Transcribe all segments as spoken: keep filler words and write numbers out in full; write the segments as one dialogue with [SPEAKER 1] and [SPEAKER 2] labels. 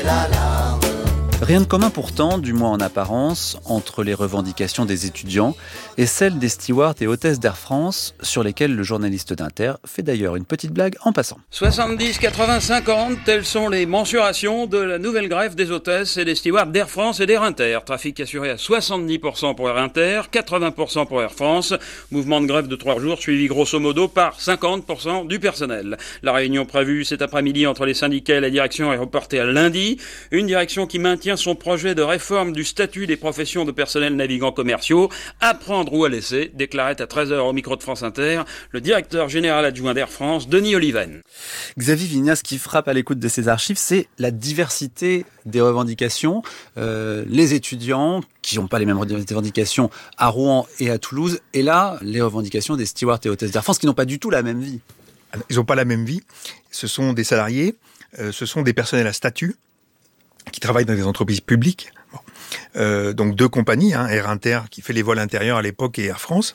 [SPEAKER 1] Rien de commun pourtant, du moins en apparence, entre les revendications des étudiants et celles des stewards et hôtesses d'Air France, sur lesquelles le journaliste d'Inter fait d'ailleurs une petite blague en passant.
[SPEAKER 2] soixante-dix, quatre-vingts, cinquante, telles sont les mensurations de la nouvelle grève des hôtesses et des stewards d'Air France et d'Air Inter. Trafic assuré à soixante-dix pour cent pour Air Inter, quatre-vingts pour cent pour Air France. Mouvement de grève de trois jours suivi grosso modo par cinquante pour cent du personnel. La réunion prévue cet après-midi entre les syndicats et la direction est reportée à lundi. Une direction qui maintient son projet de réforme du statut des professions de personnel navigants commerciaux, à prendre ou à laisser, déclarait à treize heures au micro de France Inter le directeur général adjoint d'Air France, Denis Oliven.
[SPEAKER 1] Xavier Vignat, ce qui frappe à l'écoute de ces archives, c'est la diversité des revendications. Euh, les étudiants qui n'ont pas les mêmes revendications à Rouen et à Toulouse, et là, les revendications des stewards et hôtesses d'Air France qui n'ont pas du tout la même vie.
[SPEAKER 3] Ils n'ont pas la même vie. Ce sont des salariés, euh, ce sont des personnels à statut qui travaillent dans des entreprises publiques. Bon. Euh, donc deux compagnies, hein, Air Inter qui fait les vols intérieurs à l'époque et Air France,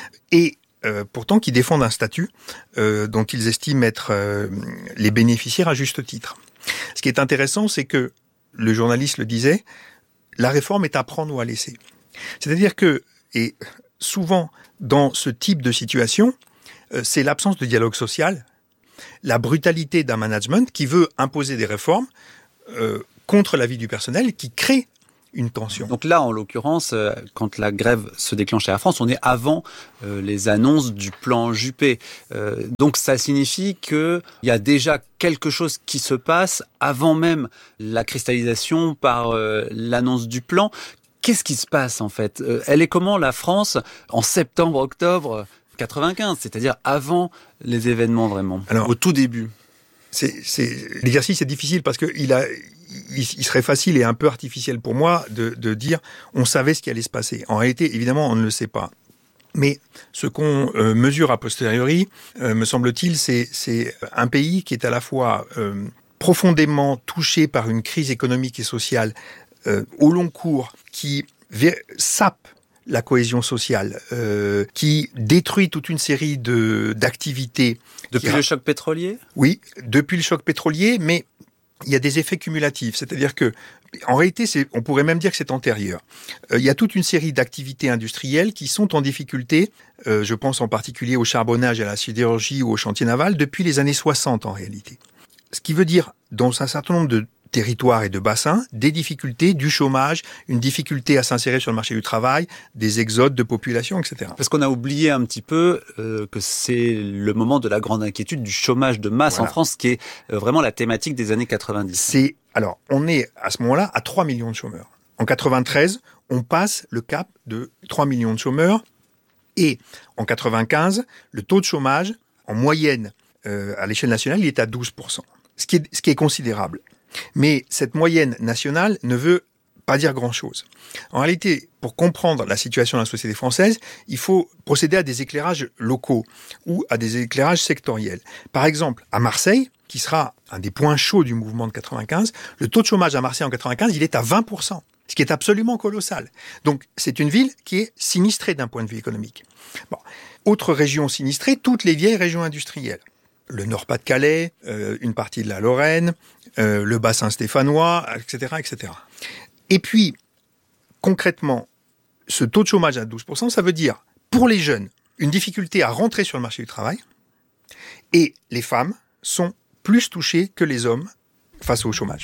[SPEAKER 3] et euh, pourtant qui défendent un statut euh, dont ils estiment être euh, les bénéficiaires à juste titre. Ce qui est intéressant, c'est que le journaliste le disait, la réforme est à prendre ou à laisser. C'est-à-dire que, et souvent dans ce type de situation, euh, c'est l'absence de dialogue social, la brutalité d'un management qui veut imposer des réformes euh, contre la vie du personnel, qui crée une tension.
[SPEAKER 1] Donc là, en l'occurrence, euh, quand la grève se déclenche à Air France, on est avant euh, les annonces du plan Juppé. Euh, donc ça signifie qu'il y a déjà quelque chose qui se passe avant même la cristallisation par euh, l'annonce du plan. Qu'est-ce qui se passe en fait ? euh, Elle est comment la France en septembre-octobre quatre-vingt-quinze, c'est-à-dire avant les événements vraiment, alors, au tout début ?
[SPEAKER 3] C'est, c'est, l'exercice est difficile parce que il a, il, il serait facile et un peu artificiel pour moi de, de dire on savait ce qui allait se passer. En réalité, évidemment, on ne le sait pas. Mais ce qu'on euh, mesure a posteriori, euh, me semble-t-il, c'est, c'est un pays qui est à la fois euh, profondément touché par une crise économique et sociale euh, au long cours, qui vé- sape la cohésion sociale, euh, qui détruit toute une série de d'activités.
[SPEAKER 1] Depuis
[SPEAKER 3] qui...
[SPEAKER 1] le choc pétrolier ?
[SPEAKER 3] Oui, depuis le choc pétrolier, mais il y a des effets cumulatifs. C'est-à-dire que, en réalité, c'est, on pourrait même dire que c'est antérieur. Euh, il y a toute une série d'activités industrielles qui sont en difficulté. Euh, je pense en particulier au charbonnage, à la sidérurgie ou au chantier naval depuis les années soixante en réalité. Ce qui veut dire, dans un certain nombre de territoires et de bassins, des difficultés, du chômage, une difficulté à s'insérer sur le marché du travail, des exodes de population, et cetera.
[SPEAKER 1] Parce qu'on a oublié un petit peu euh, que c'est le moment de la grande inquiétude du chômage de masse voilà. en France, qui est euh, vraiment la thématique des années quatre-vingt-dix.
[SPEAKER 3] C'est, alors, on est à ce moment-là à trois millions de chômeurs. En quatre-vingt-treize, on passe le cap de trois millions de chômeurs. Et en quatre-vingt-quinze, le taux de chômage, en moyenne, euh, à l'échelle nationale, il est à douze pour cent. Ce qui est, ce qui est considérable. Mais cette moyenne nationale ne veut pas dire grand-chose. En réalité, pour comprendre la situation de la société française, il faut procéder à des éclairages locaux ou à des éclairages sectoriels. Par exemple, à Marseille, qui sera un des points chauds du mouvement de quatre-vingt-quinze, le taux de chômage à Marseille en quatre-vingt-quinze, il est à vingt pour cent, ce qui est absolument colossal. Donc, c'est une ville qui est sinistrée d'un point de vue économique. Bon. Autre région sinistrée, toutes les vieilles régions industrielles. Le Nord-Pas-de-Calais, euh, une partie de la Lorraine, euh, le bassin stéphanois, et cetera, et cetera. Et puis, concrètement, ce taux de chômage à douze pour cent, ça veut dire, pour les jeunes, une difficulté à rentrer sur le marché du travail, et les femmes sont plus touchées que les hommes face au chômage.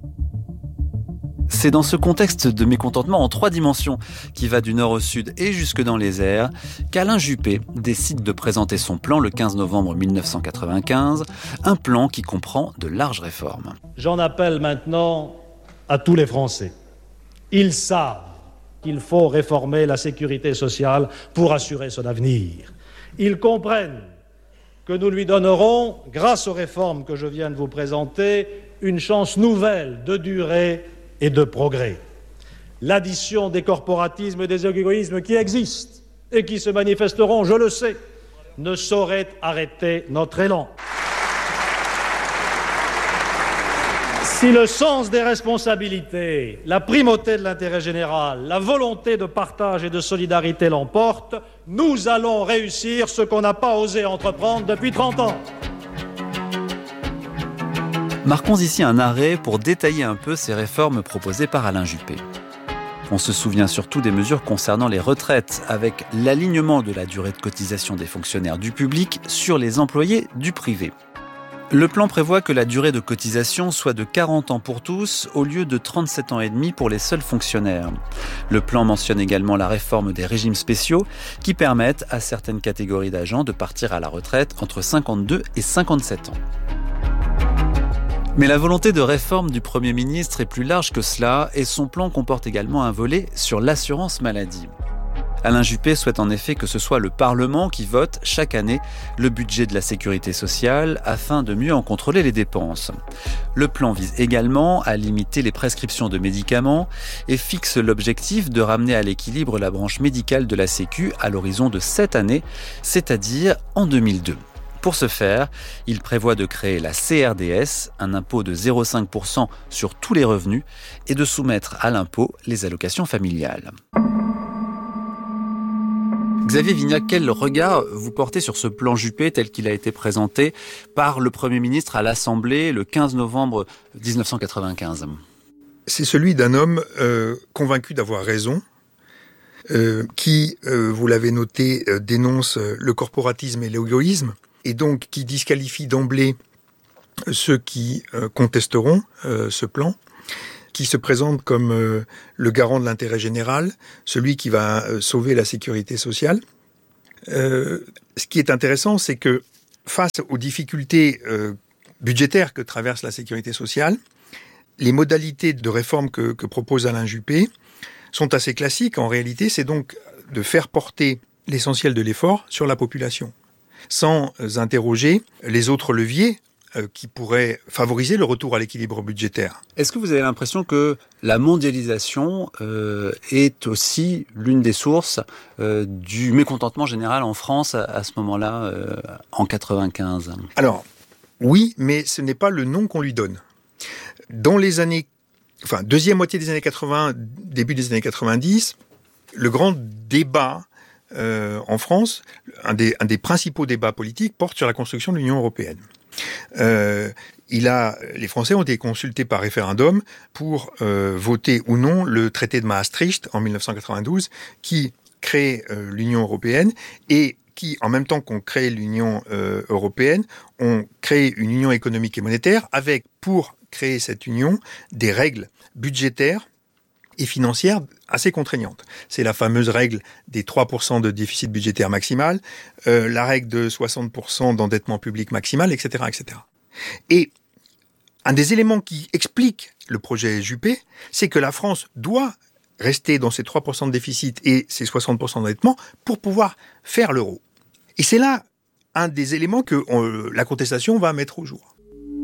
[SPEAKER 1] C'est dans ce contexte de mécontentement en trois dimensions, qui va du nord au sud et jusque dans les airs, qu'Alain Juppé décide de présenter son plan le quinze novembre mille neuf cent quatre-vingt-quinze, un plan qui comprend de larges réformes.
[SPEAKER 4] J'en appelle maintenant à tous les Français. Ils savent qu'il faut réformer la sécurité sociale pour assurer son avenir. Ils comprennent que nous lui donnerons, grâce aux réformes que je viens de vous présenter, une chance nouvelle de durée et de progrès. L'addition des corporatismes et des égoïsmes qui existent et qui se manifesteront, je le sais, ne saurait arrêter notre élan. Si le sens des responsabilités, la primauté de l'intérêt général, la volonté de partage et de solidarité l'emportent, nous allons réussir ce qu'on n'a pas osé entreprendre depuis trente ans.
[SPEAKER 1] Marquons ici un arrêt pour détailler un peu ces réformes proposées par Alain Juppé. On se souvient surtout des mesures concernant les retraites, avec l'alignement de la durée de cotisation des fonctionnaires du public sur les employés du privé. Le plan prévoit que la durée de cotisation soit de quarante ans pour tous, au lieu de trente-sept ans et demi pour les seuls fonctionnaires. Le plan mentionne également la réforme des régimes spéciaux, qui permettent à certaines catégories d'agents de partir à la retraite entre cinquante-deux et cinquante-sept ans. Mais la volonté de réforme du Premier ministre est plus large que cela, et son plan comporte également un volet sur l'assurance maladie. Alain Juppé souhaite en effet que ce soit le Parlement qui vote chaque année le budget de la sécurité sociale afin de mieux en contrôler les dépenses. Le plan vise également à limiter les prescriptions de médicaments et fixe l'objectif de ramener à l'équilibre la branche médicale de la Sécu à l'horizon de sept années, c'est-à-dire en deux mille deux. Pour ce faire, il prévoit de créer la C R D S, un impôt de zéro virgule cinq pour cent sur tous les revenus, et de soumettre à l'impôt les allocations familiales. Xavier Vignat, quel regard vous portez sur ce plan Juppé tel qu'il a été présenté par le Premier ministre à l'Assemblée le quinze novembre dix-neuf cent quatre-vingt-quinze ?
[SPEAKER 3] C'est celui d'un homme euh, convaincu d'avoir raison, euh, qui, euh, vous l'avez noté, euh, dénonce le corporatisme et l'égoïsme, et donc qui disqualifie d'emblée ceux qui euh, contesteront euh, ce plan, qui se présente comme euh, le garant de l'intérêt général, celui qui va euh, sauver la sécurité sociale. Euh, ce qui est intéressant, c'est que face aux difficultés euh, budgétaires que traverse la sécurité sociale, les modalités de réforme que, que propose Alain Juppé sont assez classiques. En réalité, c'est donc de faire porter l'essentiel de l'effort sur la population, sans interroger les autres leviers qui pourrait favoriser le retour à l'équilibre budgétaire.
[SPEAKER 1] Est-ce que vous avez l'impression que la mondialisation euh, est aussi l'une des sources euh, du mécontentement général en France à, à ce moment-là, euh, en quatre-vingt-quinze ?
[SPEAKER 3] Alors, oui, mais ce n'est pas le nom qu'on lui donne. Dans les années, enfin, deuxième moitié des années quatre-vingts, début des années quatre-vingt-dix, le grand débat euh, en France, un des, un des principaux débats politiques, porte sur la construction de l'Union européenne. Euh, il a, les Français ont été consultés par référendum pour euh, voter ou non le traité de Maastricht en dix-neuf cent quatre-vingt-douze qui crée euh, l'Union européenne et qui, en même temps qu'on crée l'Union euh, européenne, on crée une union économique et monétaire avec, pour créer cette union, des règles budgétaires et financières assez contraignantes. C'est la fameuse règle des trois pour cent de déficit budgétaire maximal, euh, la règle de soixante pour cent d'endettement public maximal, et cetera, et cetera. Et un des éléments qui explique le projet Juppé, c'est que la France doit rester dans ces trois pour cent de déficit et ces soixante pour cent d'endettement pour pouvoir faire l'euro. Et c'est là un des éléments que on, la contestation va mettre au jour.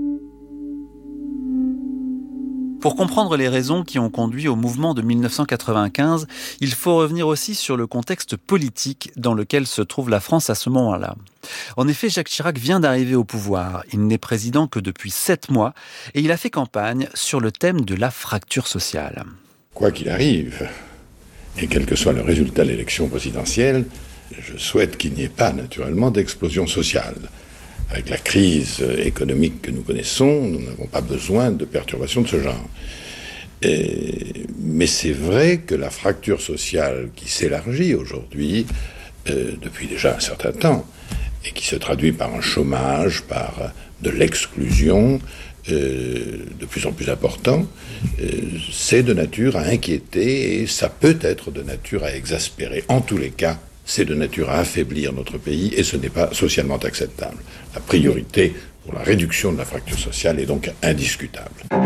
[SPEAKER 1] Pour comprendre les raisons qui ont conduit au mouvement de dix-neuf cent quatre-vingt-quinze, il faut revenir aussi sur le contexte politique dans lequel se trouve la France à ce moment-là. En effet, Jacques Chirac vient d'arriver au pouvoir. Il n'est président que depuis sept mois et il a fait campagne sur le thème de la fracture sociale.
[SPEAKER 5] Quoi qu'il arrive, et quel que soit le résultat de l'élection présidentielle, je souhaite qu'il n'y ait pas naturellement d'explosion sociale. Avec la crise économique que nous connaissons, nous n'avons pas besoin de perturbations de ce genre. Et, mais c'est vrai que la fracture sociale qui s'élargit aujourd'hui, euh, depuis déjà un certain temps, et qui se traduit par un chômage, par de l'exclusion euh, de plus en plus important, euh, c'est de nature à inquiéter et ça peut être de nature à exaspérer. En tous les cas, c'est de nature à affaiblir notre pays et ce n'est pas socialement acceptable. La priorité pour la réduction de la fracture sociale est donc indiscutable.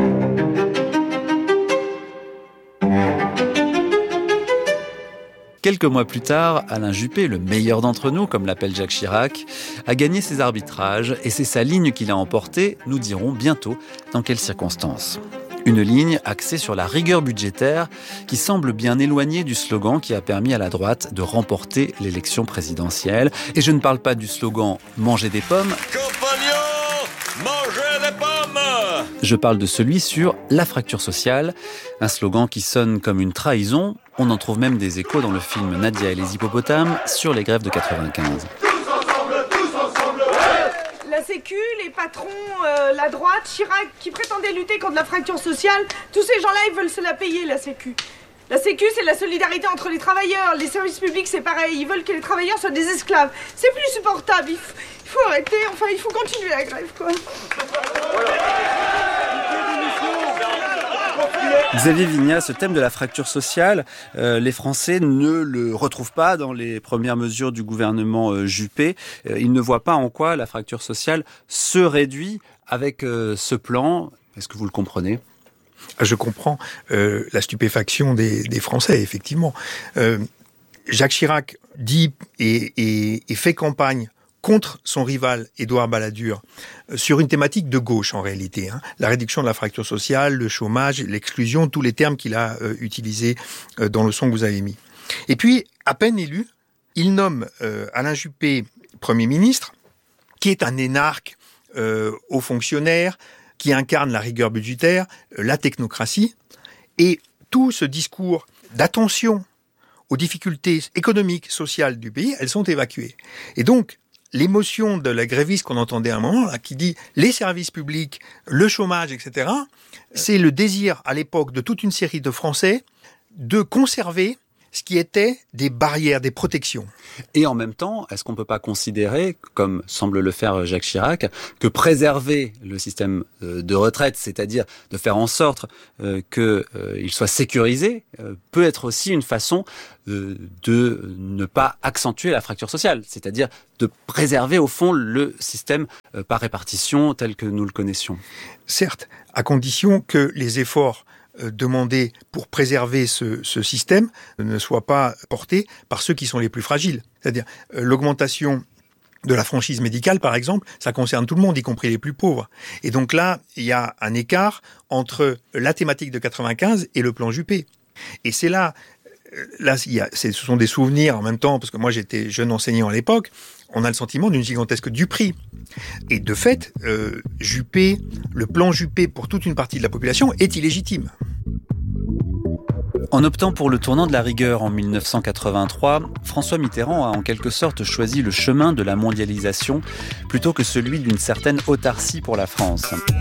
[SPEAKER 1] Quelques mois plus tard, Alain Juppé, le meilleur d'entre nous, comme l'appelle Jacques Chirac, a gagné ses arbitrages et c'est sa ligne qu'il a emportée. Nous dirons bientôt dans quelles circonstances. Une ligne axée sur la rigueur budgétaire qui semble bien éloignée du slogan qui a permis à la droite de remporter l'élection présidentielle. Et je ne parle pas du slogan « Manger des pommes ».
[SPEAKER 6] Compagnons, mangez des pommes !
[SPEAKER 1] Je parle de celui sur la fracture sociale, un slogan qui sonne comme une trahison. On en trouve même des échos dans le film Nadia et les hippopotames sur les grèves de quatre-vingt-quinze.
[SPEAKER 7] La Sécu, les patrons, euh, la droite, Chirac, qui prétendaient lutter contre la fracture sociale, tous ces gens-là, ils veulent se la payer, la Sécu. La Sécu, c'est la solidarité entre les travailleurs. Les services publics, c'est pareil. Ils veulent que les travailleurs soient des esclaves. C'est plus supportable. Il faut, il faut arrêter. Enfin, il faut continuer la grève, quoi.
[SPEAKER 1] Xavier Vignat, ce thème de la fracture sociale, euh, les Français ne le retrouvent pas dans les premières mesures du gouvernement euh, Juppé. Euh, ils ne voient pas en quoi la fracture sociale se réduit avec euh, ce plan. Est-ce que vous le comprenez ?
[SPEAKER 3] Je comprends euh, la stupéfaction des, des Français, effectivement. Euh, Jacques Chirac dit et, et, et fait campagne contre son rival Édouard Balladur euh, sur une thématique de gauche, en réalité. Hein. La réduction de la fracture sociale, le chômage, l'exclusion, tous les termes qu'il a euh, utilisés euh, dans le son que vous avez mis. Et puis, à peine élu, il nomme euh, Alain Juppé Premier ministre, qui est un énarque euh, haut fonctionnaire, qui incarne la rigueur budgétaire, la technocratie, et tout ce discours d'attention aux difficultés économiques, sociales du pays, elles sont évacuées. Et donc, l'émotion de la gréviste qu'on entendait à un moment, là, qui dit les services publics, le chômage, et cetera, c'est le désir, à l'époque, de toute une série de Français de conserver ce qui était des barrières, des protections.
[SPEAKER 1] Et en même temps, est-ce qu'on ne peut pas considérer, comme semble le faire Jacques Chirac, que préserver le système de retraite, c'est-à-dire de faire en sorte euh, qu'il euh, soit sécurisé, euh, peut être aussi une façon euh, de ne pas accentuer la fracture sociale, c'est-à-dire de préserver au fond le système euh, par répartition tel que nous le connaissions.
[SPEAKER 3] Certes, à condition que les efforts demandés pour préserver ce, ce système ne soient pas portés par ceux qui sont les plus fragiles. C'est-à-dire euh, l'augmentation de la franchise médicale, par exemple, ça concerne tout le monde, y compris les plus pauvres. Et donc là, il y a un écart entre la thématique de quatre-vingt-quinze et le plan Juppé. Et c'est là, là il y a, ce sont des souvenirs en même temps, parce que moi j'étais jeune enseignant à l'époque, on a le sentiment d'une gigantesque duperie. Et de fait, euh, Juppé, le plan Juppé pour toute une partie de la population est illégitime.
[SPEAKER 1] En optant pour le tournant de la rigueur en mille neuf cent quatre-vingt-trois, François Mitterrand a en quelque sorte choisi le chemin de la mondialisation plutôt que celui d'une certaine autarcie pour la France.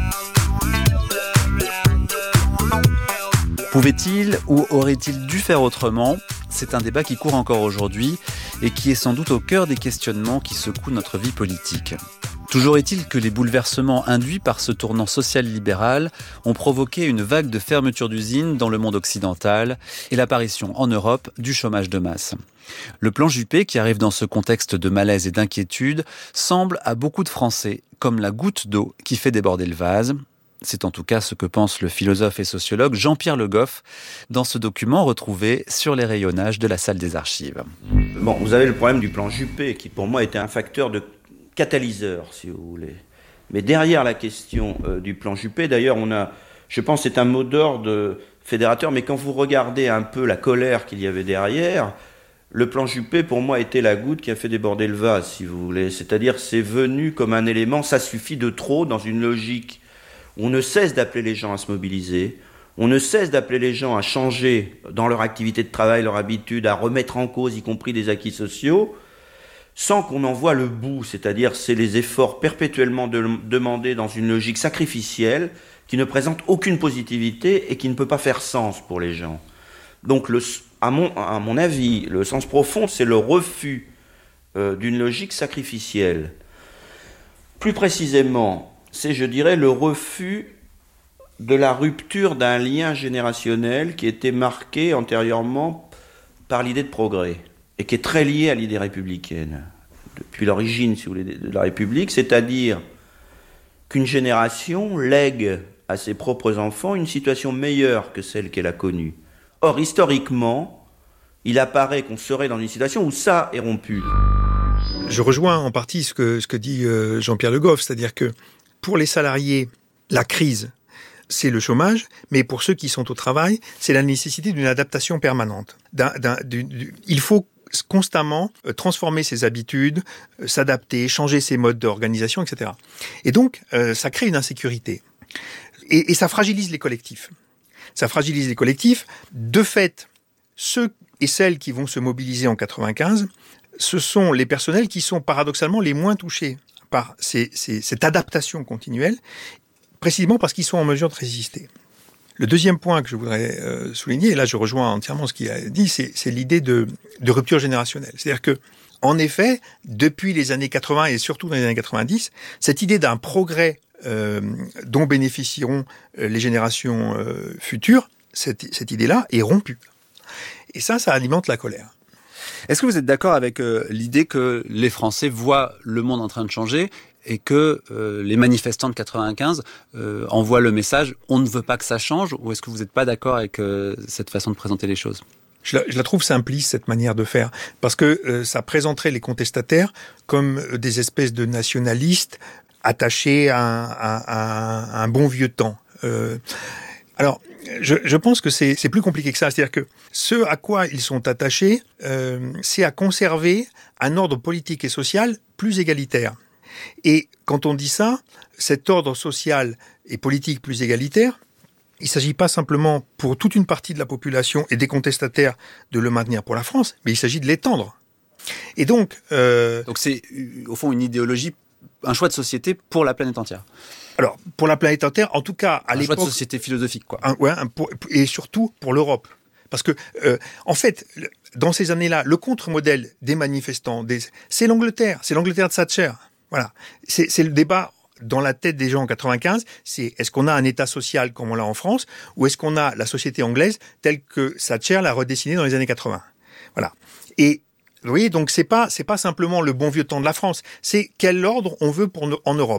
[SPEAKER 1] Pouvait-il ou aurait-il dû faire autrement ? C'est un débat qui court encore aujourd'hui et qui est sans doute au cœur des questionnements qui secouent notre vie politique. Toujours est-il que les bouleversements induits par ce tournant social-libéral ont provoqué une vague de fermetures d'usines dans le monde occidental et l'apparition en Europe du chômage de masse. Le plan Juppé, qui arrive dans ce contexte de malaise et d'inquiétude, semble à beaucoup de Français comme la goutte d'eau qui fait déborder le vase. C'est en tout cas ce que pense le philosophe et sociologue Jean-Pierre Le Goff dans ce document retrouvé sur les rayonnages de la salle des archives.
[SPEAKER 8] Bon, vous avez le problème du plan Juppé, qui pour moi était un facteur de catalyseur, si vous voulez. Mais derrière la question euh, du plan Juppé, d'ailleurs, on a, je pense, c'est un mot d'ordre fédérateur, mais quand vous regardez un peu la colère qu'il y avait derrière, le plan Juppé, pour moi, était la goutte qui a fait déborder le vase, si vous voulez. C'est-à-dire, c'est venu comme un élément, ça suffit de trop, dans une logique où on ne cesse d'appeler les gens à se mobiliser, on ne cesse d'appeler les gens à changer dans leur activité de travail, leur habitude, à remettre en cause, y compris des acquis sociaux, sans qu'on en voie le bout, c'est-à-dire c'est les efforts perpétuellement de, demandés dans une logique sacrificielle qui ne présente aucune positivité et qui ne peut pas faire sens pour les gens. Donc, le, à, mon, à mon avis, le sens profond, c'est le refus euh, d'une logique sacrificielle. Plus précisément, c'est, je dirais, le refus de la rupture d'un lien générationnel qui était marqué antérieurement par l'idée de progrès, et qui est très lié à l'idée républicaine, depuis l'origine, si vous voulez, de la République, c'est-à-dire qu'une génération lègue à ses propres enfants une situation meilleure que celle qu'elle a connue. Or, historiquement, il apparaît qu'on serait dans une situation où ça est rompu.
[SPEAKER 3] Je rejoins en partie ce que, ce que dit euh, Jean-Pierre Le Goff, c'est-à-dire que pour les salariés, la crise, c'est le chômage, mais pour ceux qui sont au travail, c'est la nécessité d'une adaptation permanente. D'un, d'un, d'une, d'une, il faut constamment transformer ses habitudes, s'adapter, changer ses modes d'organisation, et cetera. Et donc, euh, ça crée une insécurité. Et, et ça fragilise les collectifs. Ça fragilise les collectifs. De fait, ceux et celles qui vont se mobiliser en quatre-vingt-quinze, ce sont les personnels qui sont paradoxalement les moins touchés par ces, ces, cette adaptation continuelle, précisément parce qu'ils sont en mesure de résister. Le deuxième point que je voudrais euh, souligner, et là je rejoins entièrement ce qu'il a dit, c'est, c'est l'idée de, de rupture générationnelle. C'est-à-dire que, en effet, depuis les années quatre-vingts et surtout dans les années quatre-vingt-dix, cette idée d'un progrès euh, dont bénéficieront euh, les générations euh, futures, cette, cette idée-là est rompue. Et ça, ça alimente la colère.
[SPEAKER 1] Est-ce que vous êtes d'accord avec euh, l'idée que les Français voient le monde en train de changer et que euh, les manifestants de quatre-vingt-quinze euh, envoient le message « on ne veut pas que ça change » ou est-ce que vous n'êtes pas d'accord avec euh, cette façon de présenter les choses ?
[SPEAKER 3] Je la, je la trouve simpliste, cette manière de faire, parce que euh, ça présenterait les contestataires comme des espèces de nationalistes attachés à un, à, à un bon vieux temps. Euh, alors, je, je pense que c'est, c'est plus compliqué que ça. C'est-à-dire que ce à quoi ils sont attachés, euh, c'est à conserver un ordre politique et social plus égalitaire. Et quand on dit ça, cet ordre social et politique plus égalitaire, il ne s'agit pas simplement pour toute une partie de la population et des contestataires de le maintenir pour la France, mais il s'agit de l'étendre. Et donc... Euh,
[SPEAKER 1] donc c'est au fond une idéologie, un choix de société pour la planète entière.
[SPEAKER 3] Alors, pour la planète entière, en tout cas, à
[SPEAKER 1] un
[SPEAKER 3] l'époque...
[SPEAKER 1] Un choix de société philosophique, quoi.
[SPEAKER 3] Un, ouais, un, pour, et surtout pour l'Europe. Parce que, euh, en fait, dans ces années-là, le contre-modèle des manifestants, des, c'est l'Angleterre, c'est l'Angleterre de Thatcher. Voilà. C'est, c'est le débat dans la tête des gens en quatre-vingt-quinze, c'est est-ce qu'on a un État social comme on l'a en France, ou est-ce qu'on a la société anglaise telle que Thatcher l'a redessinée dans les années quatre-vingts. Voilà. Et vous voyez, donc c'est pas c'est pas simplement le bon vieux temps de la France, c'est quel ordre on veut pour no- en Europe.